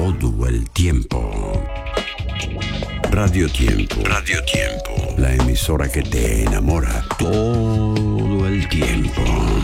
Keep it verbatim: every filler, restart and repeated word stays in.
todo el tiempo. Radio Tiempo. Radio Tiempo. La emisora que te enamora todo el tiempo.